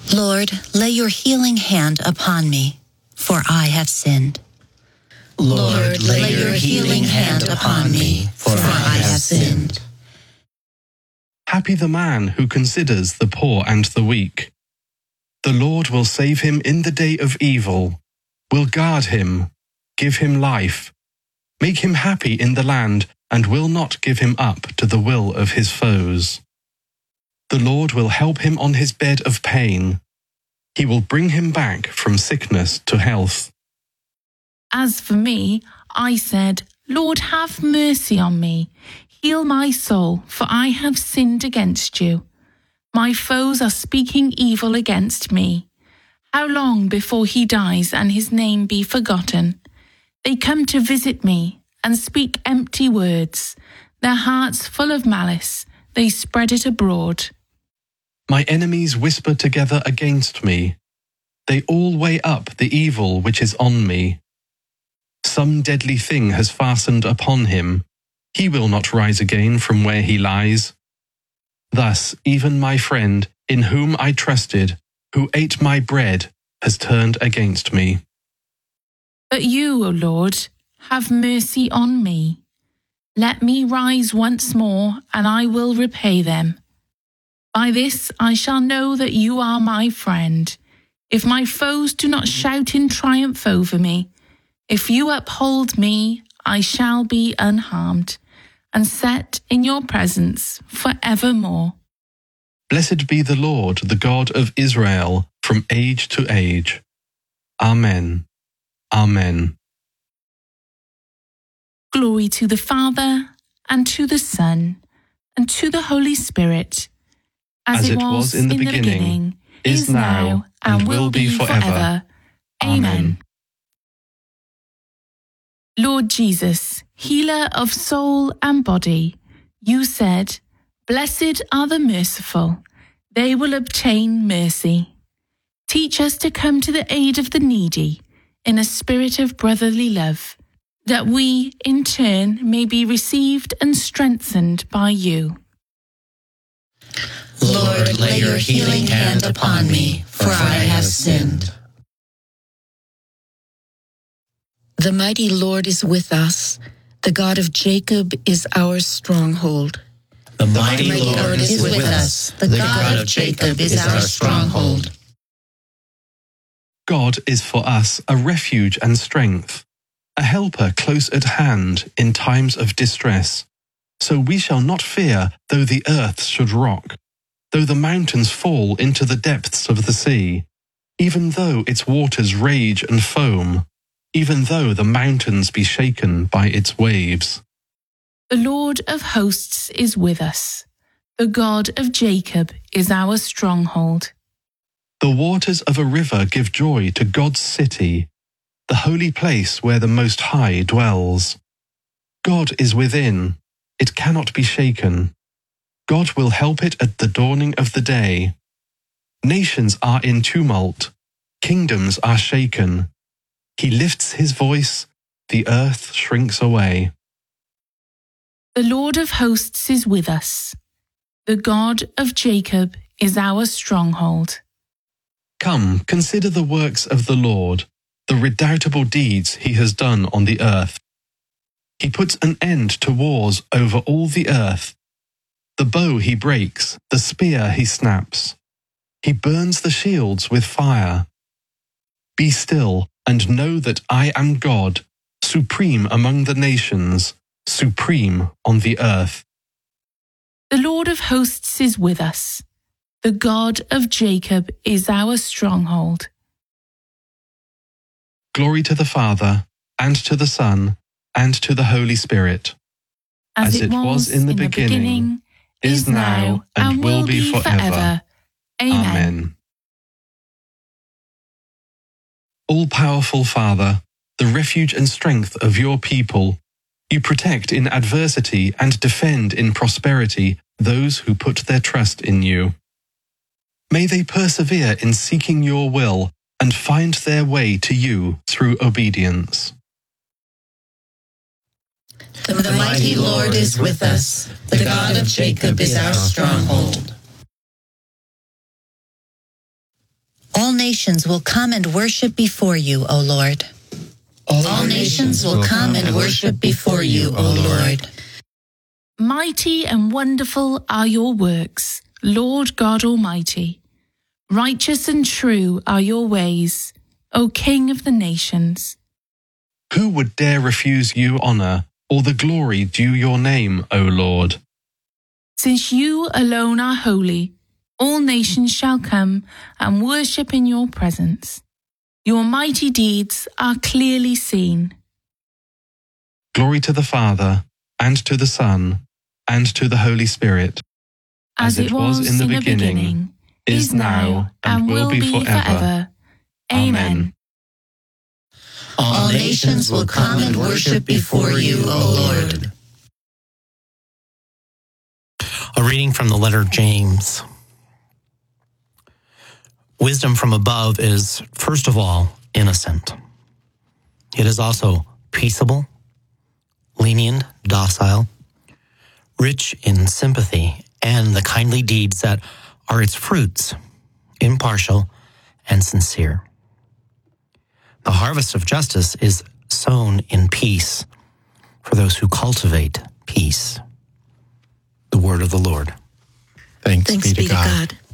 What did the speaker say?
Lord, lay your healing hand upon me, for I have sinned. Lord, lay your healing hand upon me, for I have sinned. Happy the man who considers the poor and the weak. The Lord will save him in the day of evil, will guard him, give him life, make him happy in the land, and will not give him up to the will of his foes. The Lord will help him on his bed of pain. He will bring him back from sickness to health. As for me, I said, Lord, have mercy on me. Heal my soul, for I have sinned against you. My foes are speaking evil against me. How long before he dies and his name be forgotten? They come to visit me and speak empty words. Their hearts full of malice, they spread it abroad. My enemies whisper together against me. They all weigh up the evil which is on me. Some deadly thing has fastened upon him. He will not rise again from where he lies. Thus, even my friend, in whom I trusted, who ate my bread, has turned against me. But you, O Lord, have mercy on me. Let me rise once more, and I will repay them. By this I shall know that you are my friend. If my foes do not shout in triumph over me, if you uphold me, I shall be unharmed, and set in your presence for evermore. Blessed be the Lord, the God of Israel, from age to age. Amen. Amen. Glory to the Father, and to the Son, and to the Holy Spirit, as it was in the beginning, is now, and will be forever. Amen. Lord Jesus, healer of soul and body, you said, Blessed are the merciful, they will obtain mercy. Teach us to come to the aid of the needy in a spirit of brotherly love, that we, in turn, may be received and strengthened by you. Lord, lay your healing hand upon me, for I have sinned. The mighty Lord is with us. The God of Jacob is our stronghold. The mighty Lord is with us. The God of Jacob is our stronghold. God is for us a refuge and strength, a helper close at hand in times of distress. So we shall not fear though the earth should rock, though the mountains fall into the depths of the sea, even though its waters rage and foam, even though the mountains be shaken by its waves. The Lord of hosts is with us. The God of Jacob is our stronghold. The waters of a river give joy to God's city, the holy place where the Most High dwells. God is within, it cannot be shaken. God will help it at the dawning of the day. Nations are in tumult, kingdoms are shaken. He lifts his voice, the earth shrinks away. The Lord of hosts is with us. The God of Jacob is our stronghold. Come, consider the works of the Lord, the redoubtable deeds he has done on the earth. He puts an end to wars over all the earth. The bow he breaks, the spear he snaps. He burns the shields with fire. Be still and know that I am God, supreme among the nations, supreme on the earth. The Lord of hosts is with us. The God of Jacob is our stronghold. Glory to the Father, and to the Son, and to the Holy Spirit. As it was in the beginning, is now, and will be forever. Amen. All-powerful Father, the refuge and strength of your people, you protect in adversity and defend in prosperity those who put their trust in you. May they persevere in seeking your will and find their way to you through obedience. The mighty Lord is with us. The God of Jacob is our stronghold. nations will come and worship before you, O Lord. All nations will come and worship before you, O Lord. Mighty and wonderful are your works, Lord God Almighty. Righteous and true are your ways, O King of the nations. Who would dare refuse you honor, or the glory due your name, O Lord? Since you alone are holy, all nations shall come and worship in your presence. Your mighty deeds are clearly seen. Glory to the Father, and to the Son, and to the Holy Spirit, As it was in the beginning, is now, and will be forever. Amen. All nations will come and worship before you, O Lord. A reading from the letter of James. Wisdom from above is, first of all, innocent. It is also peaceable, lenient, docile, rich in sympathy and the kindly deeds that are its fruits, impartial and sincere. The harvest of justice is sown in peace for those who cultivate peace. The word of the Lord. Thanks be to God.